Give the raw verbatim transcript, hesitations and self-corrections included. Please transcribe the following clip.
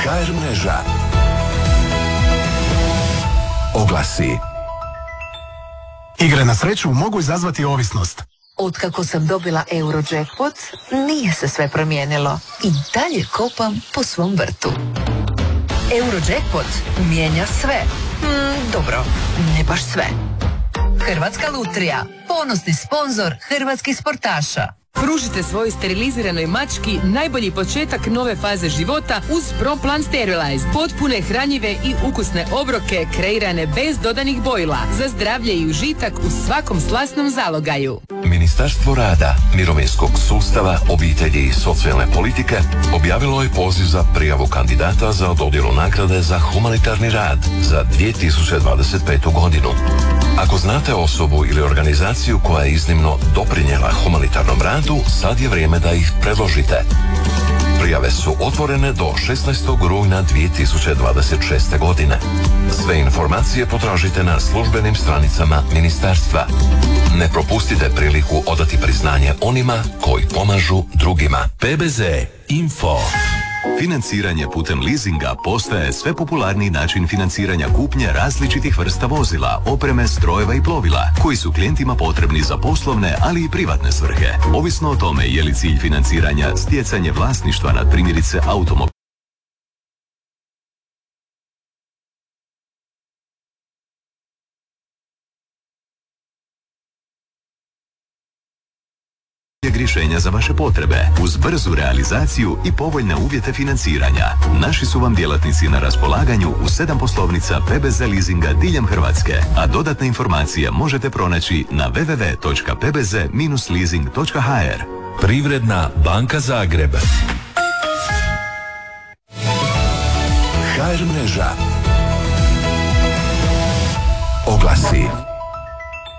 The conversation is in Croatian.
ha er mreža. Oglasi. Igre na sreću mogu izazvati ovisnost. Otkako sam dobila Eurojackpot, nije se sve promijenilo. I dalje kopam po svom vrtu. Eurojackpot mijenja sve. Mm, dobro, ne baš sve. Hrvatska lutrija, ponosni sponzor hrvatskih sportaša. Pružite svojoj steriliziranoj mački najbolji početak nove faze života uz ProPlan Sterilized. Potpune, hranjive i ukusne obroke kreirane bez dodanih bojila za zdravlje i užitak u svakom slasnom zalogaju. Ministarstvo rada, mirovinskog sustava, obitelji i socijalne politike objavilo je poziv za prijavu kandidata za dodjelu nagrade za humanitarni rad za dvije tisuće dvadeset petu. godinu. Ako znate osobu ili organizaciju koja je iznimno doprinijela humanitarnom radu, sad je vrijeme da ih predložite. Prijave su otvorene do šesnaestog rujna dvije tisuće dvadeset šeste. godine. Sve informacije potražite na službenim stranicama ministarstva. Ne propustite priliku odati priznanje onima koji pomažu drugima. P B Z Info. Financiranje putem leasinga postaje sve popularniji način financiranja kupnje različitih vrsta vozila, opreme, strojeva i plovila, koji su klijentima potrebni za poslovne, ali i privatne svrhe. Ovisno o tome je li cilj financiranja stjecanje vlasništva nad primjerice automobilom, rješenja za vaše potrebe, uz brzu realizaciju i povoljne uvjete financiranja. Naši su vam djelatnici na raspolaganju u sedam poslovnica P B Z leasinga diljem Hrvatske, a dodatne informacije možete pronaći na w w w točka p b z dash leasing točka h r. Privredna banka Zagreb. ha er mreža. Oglasi.